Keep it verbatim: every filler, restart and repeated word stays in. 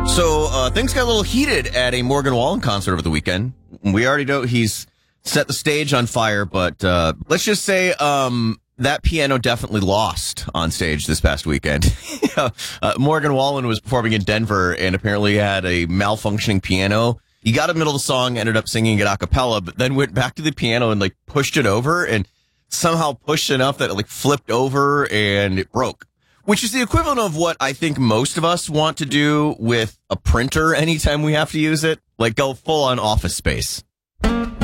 So uh, things got a little heated at a Morgan Wallen concert over the weekend. We already know he's set the stage on fire, but uh, let's just say um, that piano definitely lost on stage this past weekend. uh, Morgan Wallen was performing in Denver and apparently had a malfunctioning piano. He got in the middle of the song, ended up singing it a cappella, but then went back to the piano and like pushed it over and somehow pushed enough that it like flipped over and it broke. Which is the equivalent of what I think most of us want to do with a printer anytime we have to use it. Like go full on Office Space.